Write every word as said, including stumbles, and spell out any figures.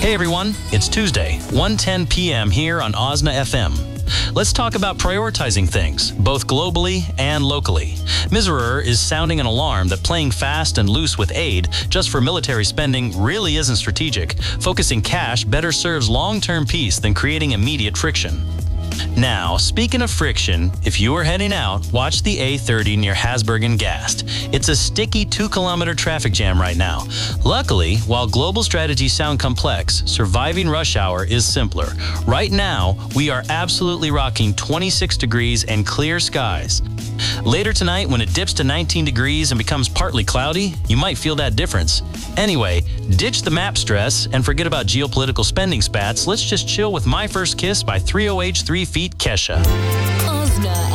Hey everyone, it's Tuesday, one ten p.m. here on O S N A F M. Let's talk about prioritizing things, both globally and locally. Mizrarer is sounding an alarm that playing fast and loose with aid just for military spending really isn't strategic. Focusing cash better serves long-term peace than creating immediate friction. Now, speaking of friction, if you are heading out, watch the A thirty near Hasburg and Gast. It's a sticky two-kilometer traffic jam right now. Luckily, while global strategies sound complex, surviving rush hour is simpler. Right now, we are absolutely rocking twenty-six degrees and clear skies. Later tonight, when it dips to nineteen degrees and becomes partly cloudy, you might feel that difference. Anyway, ditch the map stress and forget about geopolitical spending spats. Let's just chill with My First Kiss by three oh H three Feet Kesha. O S N A